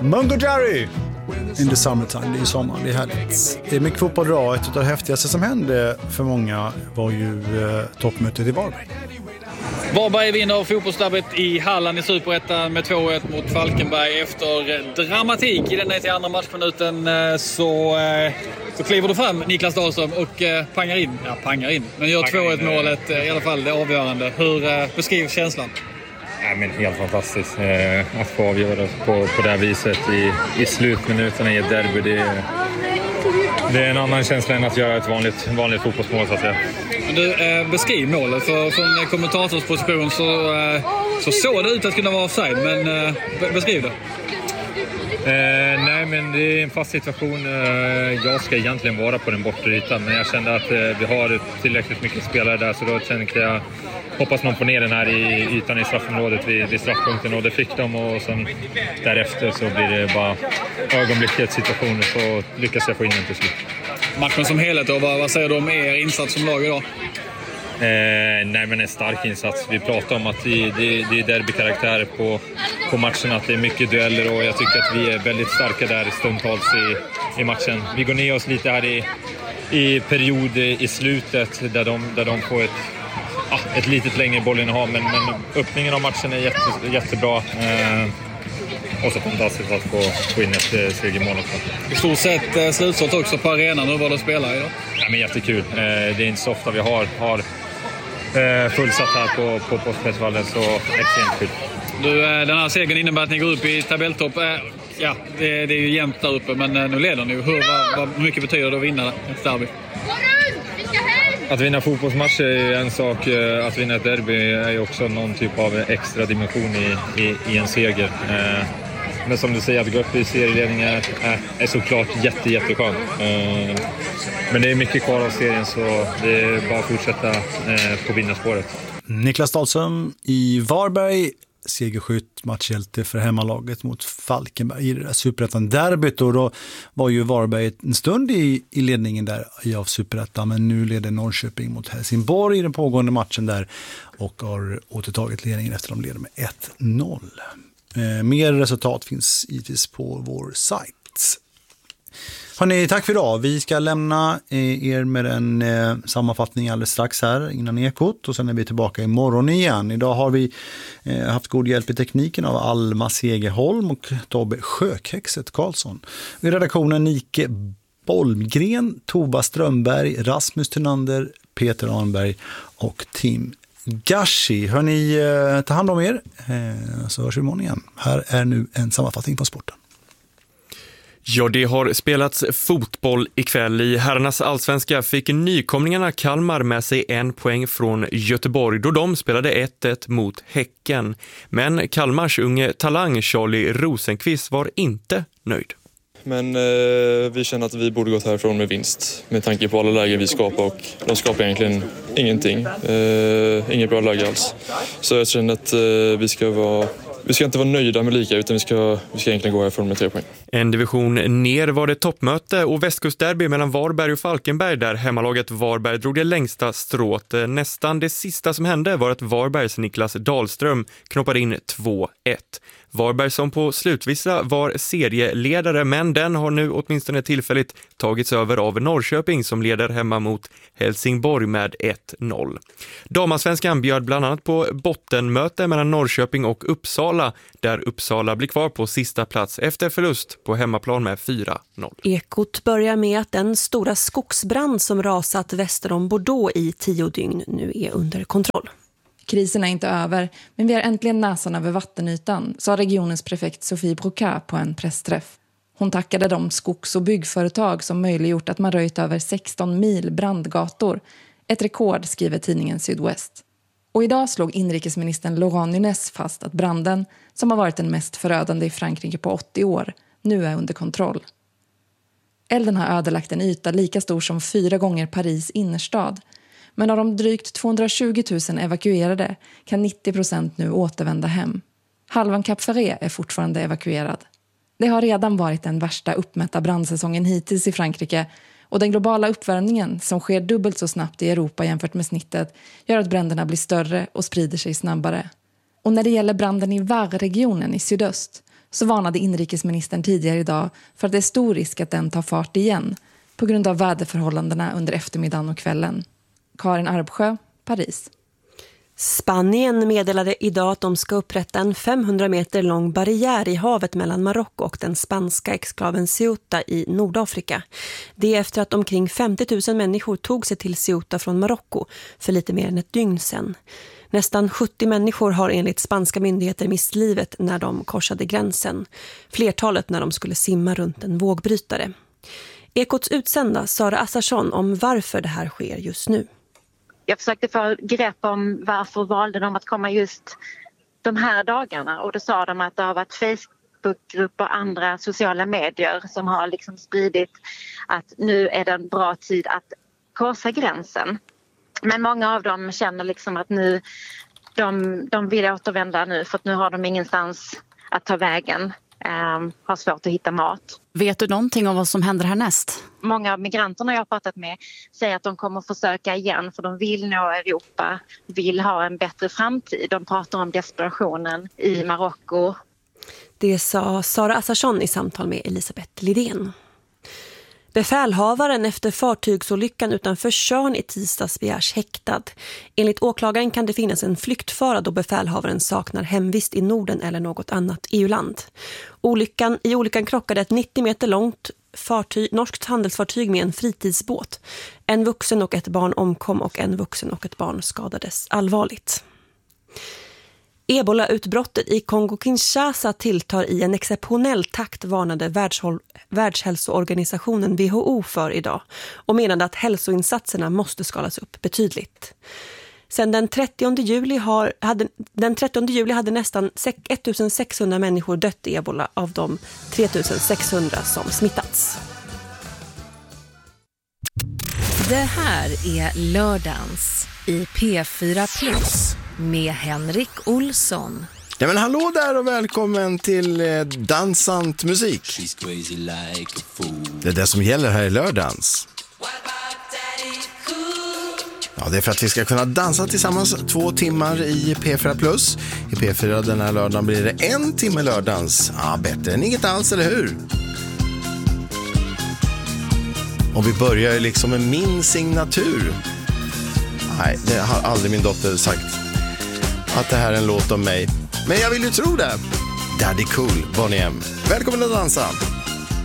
Mungo Jerry in the summertime, det är ju sommar, det är härligt. Det är mycket fotboll idag. Ett av det häftigaste som hände för många var ju toppmötet i Varberg. Varberg vinner fotbollsderbyt i Halland i Superettan med 2-1 mot Falkenberg. Efter dramatik i den till andra matchminuten så kliver du fram, Niklas Dahlström, och pangar in. Men gör 2-1 målet, i alla fall det avgörande. Hur beskrivs känslan? Ja, men helt fantastiskt att få avgöra på det här viset i slutminuterna i ett derby. Det är en annan känsla än att göra ett vanligt fotbollsmål, så att säga. Du, beskriv målet. Från kommentatorsposition så såg det ut att kunna vara offside, men beskriv det. Nej, men det är en fast situation. Jag ska egentligen vara på den bortre ytan, men jag kände att vi har tillräckligt mycket spelare där, så då tänkte jag hoppas man får ner den här i ytan i straffområdet vid straffpunkten, och det fick de, och sen därefter så blir det bara ögonblickets situation, så lyckas jag få in den till slut. Matchen som helhet då, vad säger du om er insats som lag idag? Nej, men en stark insats. Vi pratar om att det är derbykaraktär på matchen, att det är mycket dueller, och jag tycker att vi är väldigt starka där stundtals i matchen. Vi går ner oss lite här i period i slutet där de får ett litet längre bollinnehav, men öppningen av matchen är jättebra. Och så fantastiskt att få in ett segermål också. I stort sett slutsålt också på arenan. Hur var det att spela idag? Ja, men jättekul. Det är inte så ofta vi har fullsatt här på Postfestivalen, så extremt kul. Du, den här segern innebär att ni går upp i tabelltopp. Ja, det är ju jämnt där uppe, men nu leder ni ju. Hur mycket betyder det att vinna ett derby? Att vinna fotbollsmatcher är en sak, att vinna ett derby är också någon typ av extra dimension i en seger. Men som du säger, att gå upp i serieledningen är såklart jätteskönt. Men det är mycket kvar av serien, så det är bara att fortsätta på vinnarspåret. Niklas Dahlström i Varberg, segerskytt, matchhjälte för hemmalaget mot Falkenberg i det där Superettan-derbyt. Och då var ju Varberg en stund i ledningen där av Superettan, men nu leder Norrköping mot Helsingborg i den pågående matchen där och har återtagit ledningen efter de leder med 1-0. Mer resultat finns givetvis på vår sajt. Hörrni, tack för idag. Vi ska lämna er med en sammanfattning alldeles strax här innan Ekot, och sen är vi tillbaka imorgon igen. Idag har vi haft god hjälp i tekniken av Alma Segerholm och Tobbe Sjökexet Karlsson. I redaktionen Nike Bolmgren, Tova Strömberg, Rasmus Thunander, Peter Arnberg och Tim Gashi. Hörrni, ta hand om er, så hörs vi imorgon igen. Här är nu en sammanfattning på sporten. Ja, det har spelats fotboll ikväll. I herrarnas allsvenska fick nykomlingarna Kalmar med sig 1 poäng från Göteborg då de spelade 1-1 mot Häcken. Men Kalmars unge talang Charlie Rosenqvist var inte nöjd. Men vi känner att vi borde gått härifrån med vinst med tanke på alla läger vi skapar, och de skapar egentligen ingenting. Inget bra läge alls. Så jag känner att vi ska inte vara nöjda med lika, utan vi ska egentligen gå härifrån med 3 poäng. En division ner var det toppmöte och västkustderby mellan Varberg och Falkenberg, där hemmalaget Varberg drog det längsta strået. Nästan det sista som hände var att Varbergs Niklas Dahlström knoppade in 2-1. Varberg som på slutvissa var serieledare, men den har nu åtminstone tillfälligt tagits över av Norrköping som leder hemma mot Helsingborg med 1-0. Damarsvenskan bjöd bland annat på bottenmöte mellan Norrköping och Uppsala, där Uppsala blir kvar på sista plats efter förlust på hemmaplan med 4-0. Ekot börjar med att den stora skogsbrand som rasat väster om Bordeaux i 10 dygn nu är under kontroll. Krisen är inte över, men vi har äntligen näsan över vattenytan, sa regionens prefekt Sofie Broca på en pressträff. Hon tackade de skogs- och byggföretag som möjliggjort att man röjt över 16 mil brandgator. Ett rekord, skriver tidningen Sydwest. Och idag slog inrikesministern Laurent Nunez fast att branden, som har varit den mest förödande i Frankrike på 80 år, nu är under kontroll. Elden har ödelagt en yta lika stor som 4 gånger Paris innerstad. Men av de drygt 220 000 evakuerade kan 90% nu återvända hem. Halvan Cap Ferret är fortfarande evakuerad. Det har redan varit den värsta uppmätta brandsäsongen hittills i Frankrike, och den globala uppvärmningen som sker dubbelt så snabbt i Europa jämfört med snittet gör att bränderna blir större och sprider sig snabbare. Och när det gäller branden i Var-regionen i sydöst så varnade inrikesministern tidigare idag för att det är stor risk att den tar fart igen på grund av väderförhållandena under eftermiddagen och kvällen. Karin Arbsjö, Paris. Spanien meddelade idag att de ska upprätta en 500 meter lång barriär i havet mellan Marocko och den spanska exklaven Ceuta i Nordafrika. Det är efter att omkring 50 000 människor tog sig till Ceuta från Marocko för lite mer än ett dygn sedan. Nästan 70 människor har enligt spanska myndigheter mist livet när de korsade gränsen. Flertalet när de skulle simma runt en vågbrytare. Ekots utsända Sara Assarsson om varför det här sker just nu. Jag försökte få grepp om varför valde de att komma just de här dagarna, och då sa de att det har varit Facebookgrupper och andra sociala medier som har liksom spridit att nu är det en bra tid att korsa gränsen. Men många av dem känner liksom att nu de vill återvända nu, för att nu har de ingenstans att ta vägen. Har svårt att hitta mat. Vet du någonting om vad som händer härnäst? Många av migranterna jag har pratat med säger att de kommer försöka igen, för de vill nå Europa, vill ha en bättre framtid. De pratar om desperationen i Marocko. Det sa Sara Assarsson i samtal med Elisabeth Lidén. Befälhavaren efter fartygsolyckan utanför Tjörn i tisdags begärs häktad. Enligt åklagaren kan det finnas en flyktfara då befälhavaren saknar hemvist i Norden eller något annat EU-land. I olyckan krockade ett 90 meter långt norskt handelsfartyg med en fritidsbåt. En vuxen och ett barn omkom och en vuxen och ett barn skadades allvarligt. Ebola-utbrottet i Kongo-Kinshasa tilltar i en exceptionell takt, varnade Världshälsoorganisationen WHO för idag och menade att hälsoinsatserna måste skalas upp betydligt. Sedan den 30 juli hade nästan 1600 människor dött i Ebola, av de 3600 som smittats. Det här är Lördagens i P4 Plus med Henrik Olsson. Ja, men hallå där och välkommen till dansant musik. Det är det som gäller här i Lördagens. Ja, det är för att vi ska kunna dansa tillsammans 2 timmar i P4 Plus. I P4 den här lördagen blir det 1 timme Lördagens. Ja, bättre än inget alls, eller hur? Och vi börjar ju liksom med min signatur. Nej, det har aldrig min dotter sagt, att det här är en låt om mig. Men jag vill ju tro det. Daddy Cool, Bonnie M. Välkommen att dansa.